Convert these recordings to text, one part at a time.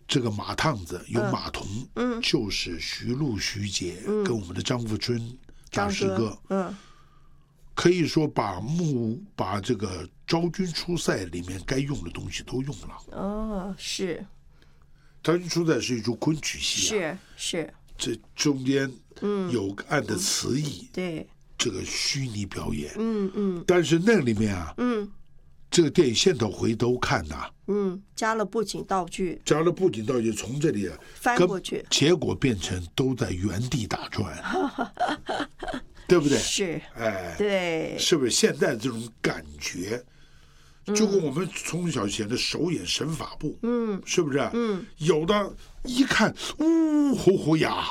这个马趟子有马童，就是徐璐徐姐跟我们的张富春大师哥，可以说把这个昭君出塞里面该用的东西都用了。 哦，是。 昭君出塞是一出昆曲戏是。 这中间有暗的词意， 对， 这个虚拟表演，但是那里面啊，这个电影现头回头看呐， 加了布景道具， 从这里啊翻过去， 结果变成都在原地打转，对不对？ 是， 哎， 对， 是不是现在这种感觉？就跟我们从小学的手眼神法部，是不是？有的一看，呼呼呀，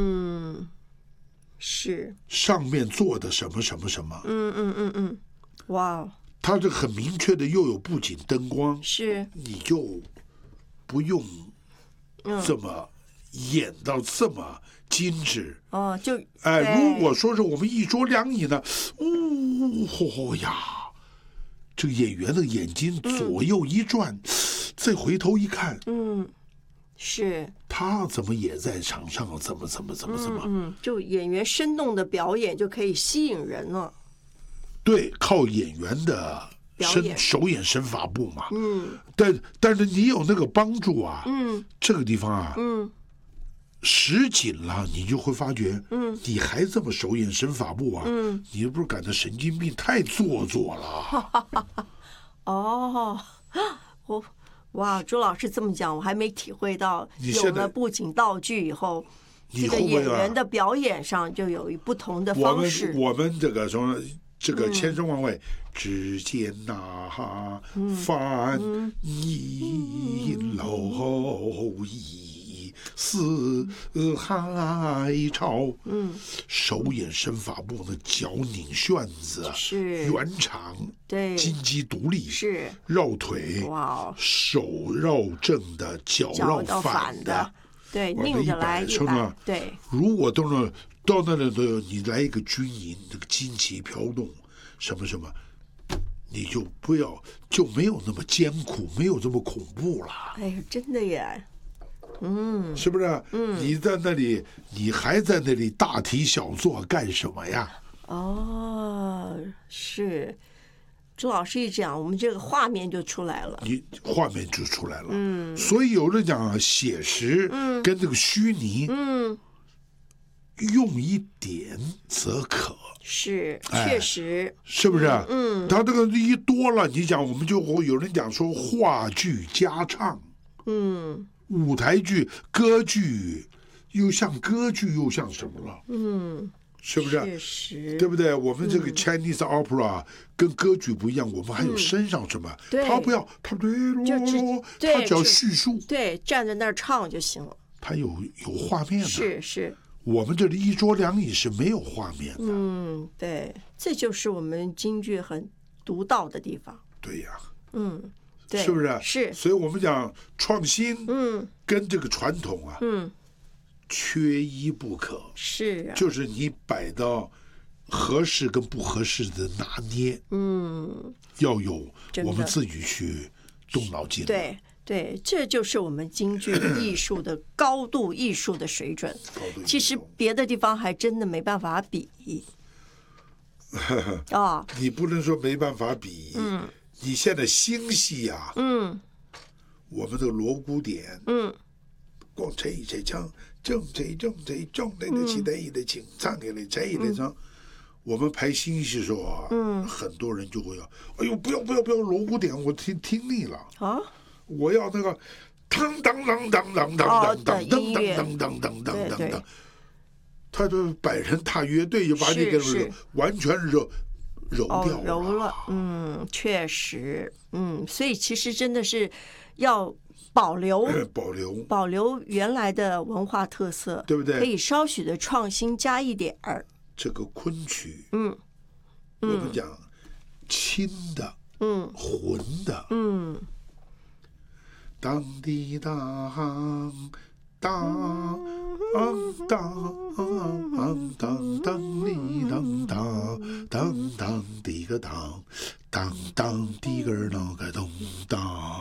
是上面做的什么什么什么， 哇， 它这很明确的又有布景灯光， 是， 你就不用这么演到这么精致哦，就如果说是我们一桌两椅呢，呼呼呀。这个演员的眼睛左右一转，再回头一看， 是他怎么也在场上？怎么？ 就演员生动的表演就可以吸引人了。 对，靠演员的手眼身法步嘛。但是你有那个帮助啊。这个地方啊。实景了，你就会发觉，你还这么手眼身法步啊，你是不是感到神经病太做作了？ 哦，哇，朱老师这么讲，我还没体会到，有了布景道具以后，这个演员的表演上就有不同的方式。 我们这个说这个千声万谓，只见那翻一蝼蚁。四海潮，手眼身法部的脚拧旋子， 是圆场， 对， 金鸡独立， 是绕腿， 哇， 手绕正的，脚绕反的， 对，拧着来一摆，对。 如果到那里都有，你来一个军营，这个旌旗飘动，什么什么。你就没有那么艰苦，没有这么恐怖了。 哎呀，真的耶。 是不是？你在那里，你还在那里大题小做干什么呀？ 哦，是，朱老师一讲，我们这个画面就出来了。 画面就出来了。所以有人讲写实跟这个虚拟，用一点则可。 是，确实， 是不是？他这个一多了，你讲我们就有人讲说话剧加唱，舞台剧、歌剧又像歌剧又像什么了？是不是？ 确实， 对不对？我们这个 Chinese opera 跟歌剧不一样，我们还有身上什么？他不要，他他只要叙述， 对，站在那儿唱就行了。 他有画面的， 是。 我们这里一桌两椅是没有画面的。 对，这就是我们京剧很独到的地方。 对呀。 对， 是不是？ 是， 所以我们讲创新，跟这个传统啊，缺一不可。 是啊， 就是你摆到合适跟不合适的拿捏，要有我们自己去动脑筋。 对，这就是我们京剧艺术的高度艺术的水准。其实别的地方还真的没办法比。 你不能说没办法比。你现在新戏啊，我们的锣鼓点，光吹唱，正的起的请，唱给你吹的唱。我们排新戏的时候啊，很多人就会要，哎呦，不要锣鼓点，我听腻了啊，我要那个当当当当当当当当当当当当，他的百人大乐队就把你给完全揉掉了，确实，所以其实真的是要保留原来的文化特色， 对不对？ 可以稍许的创新加一点儿。 这个昆曲，我们讲清的，浑的，当滴当当当当哩当滴个当滴个当个咚当。